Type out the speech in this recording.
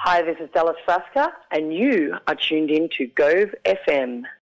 Hi, this is Dallas Frasca, and you are tuned in to Gove FM.